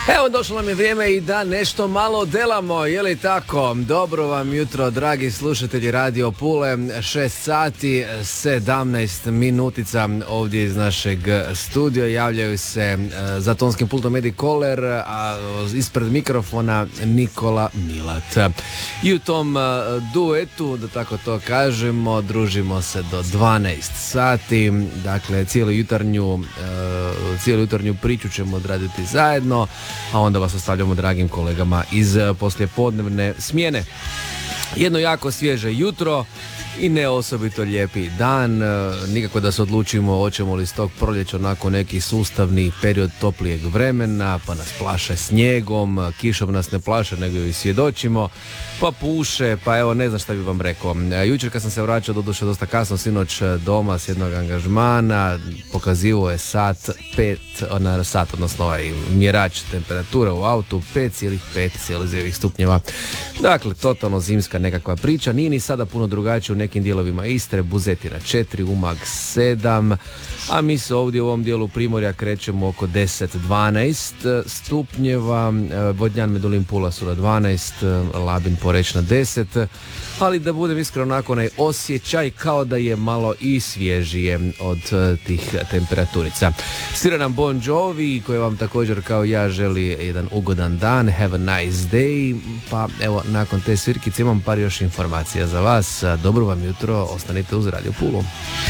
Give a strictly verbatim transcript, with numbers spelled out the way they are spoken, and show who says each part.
Speaker 1: Evo, došlo nam je vrijeme i da nešto malo delamo, je li tako? Dobro vam jutro, dragi slušatelji Radio Pule, šest sati, sedamnaest minutica ovdje iz našeg studija. Javljaju se za tonskim pultom Edi Koler, a ispred mikrofona Nikola Milat. I u tom duetu, da tako to kažemo, družimo se do dvanaest sati, dakle cijelu jutarnju, cijelu jutarnju priču ćemo odraditi zajedno, a onda vas ostavljamo dragim kolegama iz poslijepodnevne smjene. Jedno jako svježe jutro i ne osobito lijepi dan, nikako da se odlučimo hoćemo li s tog proljeća onako neki sustavni period toplijeg vremena, pa nas plaše snijegom, kišom nas ne plaše nego i svjedočimo, pa puše, pa evo ne znam šta bi vam rekao. Jučer kad sam se vraćao, doduše dosta kasno sinoć doma s jednog angažmana, pokazivo je sat pet, na sat, odnosno ovaj mjerač temperatura u autu pet zarez pet Celzijevih stupnjeva. Dakle, totalno zimska nekakva priča, nije ni sada puno drugačije u nekim dijelovima Istre, Buzetina četiri, Umag sedam, a mi se ovdje u ovom dijelu Primorja krećemo oko deset do dvanaest stupnjeva, Vodnjan, Medulin, Pula su na dvanaest, Labin, Poreć na deset, ali da budem iskren, onako onaj osjećaj kao da je malo i svježije od tih temperaturica. Svira nam Bon Jovi, koji vam također kao ja želi jedan ugodan dan, have a nice day, pa evo nakon te svirkice imam par još informacija za vas. Dobro vam jutro, ostanite uz Radio Pulu.